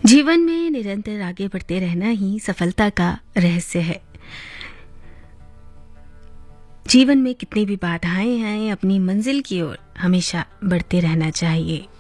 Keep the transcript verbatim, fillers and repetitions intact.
जीवन में निरंतर आगे बढ़ते रहना ही सफलता का रहस्य है। जीवन में कितनी भी बाधाएं आए, अपनी मंजिल की ओर हमेशा बढ़ते रहना चाहिए।